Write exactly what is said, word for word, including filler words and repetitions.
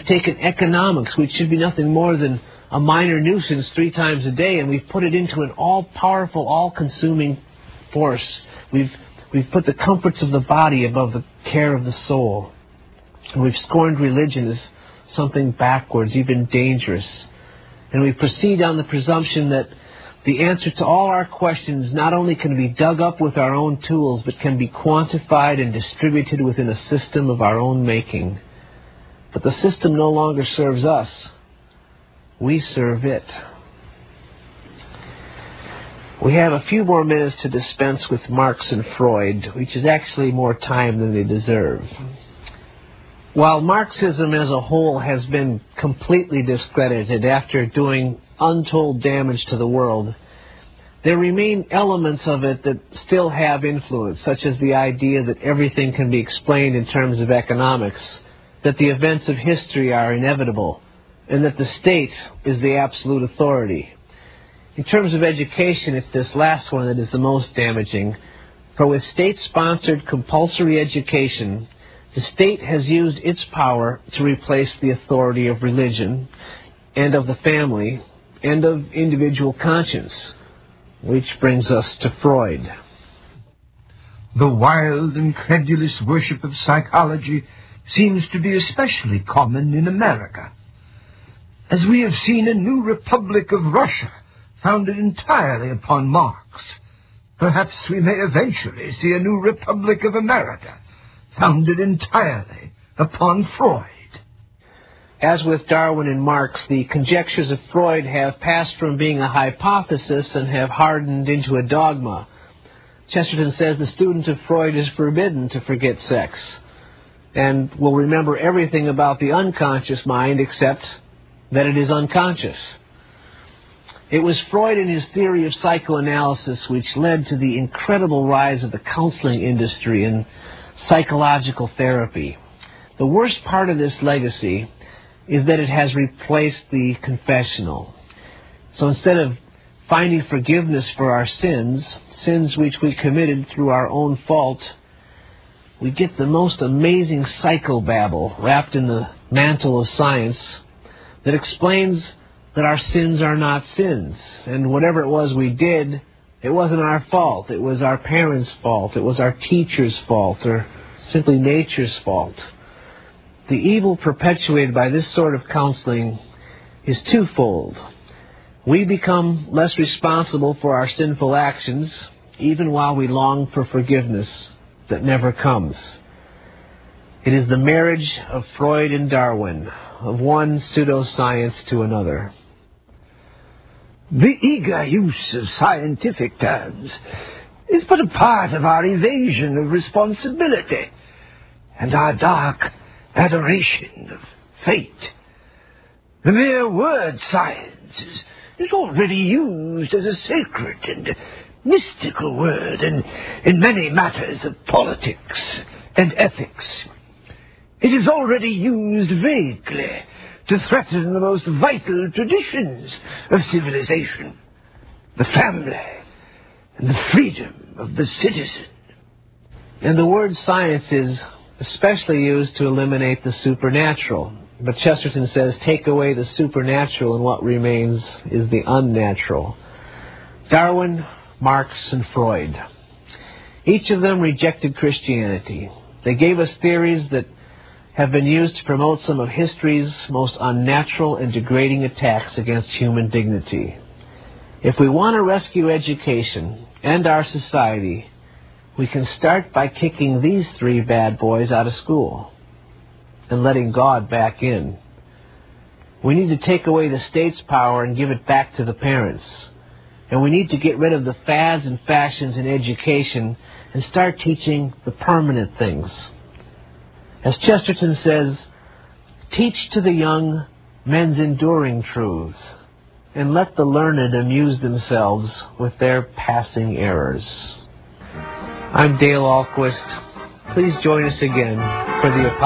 taken economics, which should be nothing more than a minor nuisance three times a day, and we've put it into an all-powerful, all-consuming force. We've, we've put the comforts of the body above the care of the soul. And we've scorned religion as something backwards, even dangerous. And we proceed on the presumption that the answer to all our questions not only can be dug up with our own tools, but can be quantified and distributed within a system of our own making. But the system no longer serves us. We serve it. We have a few more minutes to dispense with Marx and Freud, which is actually more time than they deserve. While Marxism as a whole has been completely discredited after doing untold damage to the world, there remain elements of it that still have influence, such as the idea that everything can be explained in terms of economics, that the events of history are inevitable, and that the state is the absolute authority. In terms of education, it's this last one that is the most damaging, for with state-sponsored compulsory education, the state has used its power to replace the authority of religion and of the family and of individual conscience, which brings us to Freud. The wild and credulous worship of psychology seems to be especially common in America. As we have seen a new republic of Russia founded entirely upon Marx, perhaps we may eventually see a new republic of America founded entirely upon Freud. As with Darwin and Marx, the conjectures of Freud have passed from being a hypothesis and have hardened into a dogma. Chesterton says the student of Freud is forbidden to forget sex, and will remember everything about the unconscious mind except that it is unconscious. It was Freud and his theory of psychoanalysis which led to the incredible rise of the counseling industry and psychological therapy. The worst part of this legacy is that it has replaced the confessional. So instead of finding forgiveness for our sins, sins which we committed through our own fault, we get the most amazing psychobabble wrapped in the mantle of science that explains that our sins are not sins, and whatever it was we did, it wasn't our fault. It was our parents' fault. It was our teacher's fault, or simply nature's fault. The evil perpetuated by this sort of counseling is twofold. We become less responsible for our sinful actions, even while we long for forgiveness that never comes. It is the marriage of Freud and Darwin, of one pseudoscience to another. The eager use of scientific terms is but a part of our evasion of responsibility and our dark adoration of fate. The mere word science is, is already used as a sacred and mystical word in, in many matters of politics and ethics. It is already used vaguely to threaten the most vital traditions of civilization, the family and the freedom of the citizen. And the word science is especially used to eliminate the supernatural. But Chesterton says, take away the supernatural and what remains is the unnatural. Darwin, Marx, and Freud. Each of them rejected Christianity. They gave us theories that have been used to promote some of history's most unnatural and degrading attacks against human dignity. If we want to rescue education and our society, we can start by kicking these three bad boys out of school and letting God back in. We need to take away the state's power and give it back to the parents. And we need to get rid of the fads and fashions in education and start teaching the permanent things. As Chesterton says, teach to the young men's enduring truths, and let the learned amuse themselves with their passing errors. I'm Dale Ahlquist. Please join us again for the